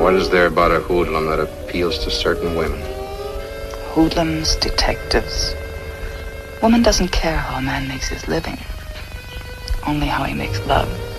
What is there about a hoodlum that appeals to certain women? Hoodlums, detectives. Woman doesn't care how a man makes his living, only how he makes love.